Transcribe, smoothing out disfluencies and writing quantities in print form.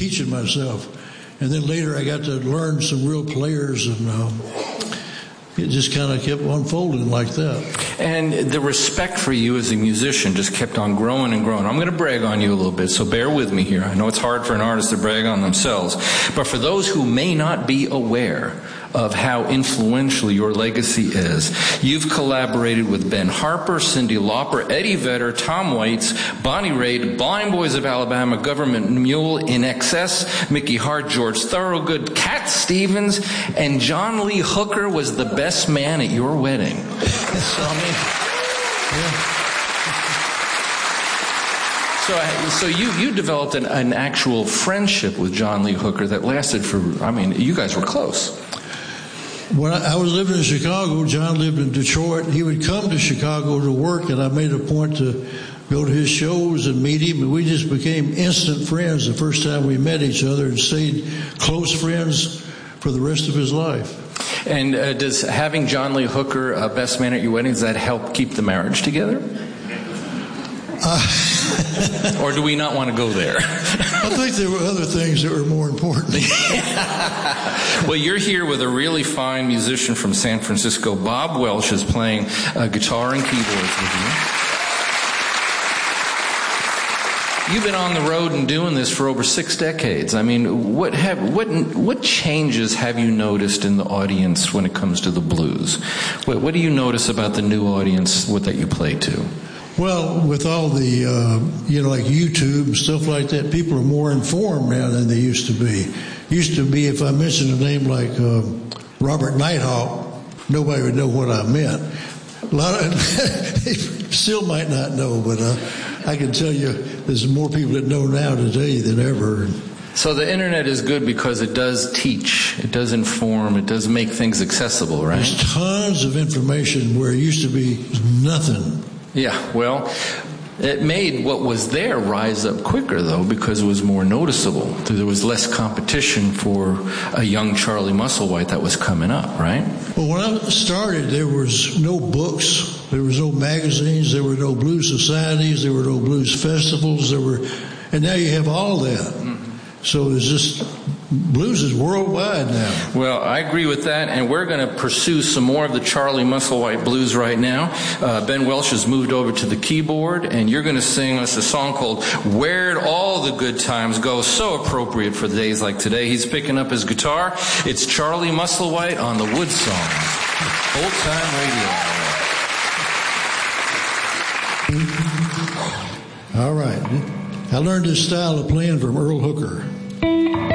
teaching myself. And then later I got to learn some real players, and it just kind of kept unfolding like that. And the respect for you as a musician just kept on growing and growing. I'm going to brag on you a little bit, so bear with me here. I know it's hard for an artist to brag on themselves, but for those who may not be aware of how influential your legacy is, you've collaborated with Ben Harper, Cyndi Lauper, Eddie Vedder, Tom Waits, Bonnie Raitt, Blind Boys of Alabama, Government Mule, In Excess, Mickey Hart, George Thorogood, Cat Stevens, and John Lee Hooker was the best man at your wedding. So, I mean, So you developed an actual friendship with John Lee Hooker that lasted for, you guys were close. When I was living in Chicago, John lived in Detroit. He would come to Chicago to work, and I made a point to go to his shows and meet him. And we just became instant friends the first time we met each other, and stayed close friends for the rest of his life. And does having John Lee Hooker best man at your wedding, does that help keep the marriage together? Or do we not want to go there? I think there were other things that were more important. Well, you're here with a really fine musician from San Francisco. Bob Welch is playing guitar and keyboards with you. You've been on the road and doing this for over 6 decades. I mean, what changes have you noticed in the audience when it comes to the blues? What do you notice about the new audience that you play to? Well, with all the, like YouTube and stuff like that, people are more informed now than they used to be. Used to be, if I mentioned a name like Robert Nighthawk, nobody would know what I meant. A lot of they still might not know, but I can tell you there's more people that know now today than ever. So the internet is good because it does teach, it does inform, it does make things accessible, right? There's tons of information where it used to be nothing. Yeah, well, it made what was there rise up quicker, though, because it was more noticeable. There was less competition for a young Charlie Musselwhite that was coming up, right? Well, when I started, there was no books, there was no magazines, there were no blues societies, there were no blues festivals, and now you have all that. Mm-hmm. So there's just, blues is worldwide now. Well, I agree with that, and we're going to pursue some more of the Charlie Musselwhite blues right now. Ben Welch has moved over to the keyboard, and you're going to sing us a song called Where'd All the Good Times Go? So appropriate for days like today. He's picking up his guitar. It's Charlie Musselwhite on the Wood Song. Old Time Radio. All right. I learned this style of playing from Earl Hooker.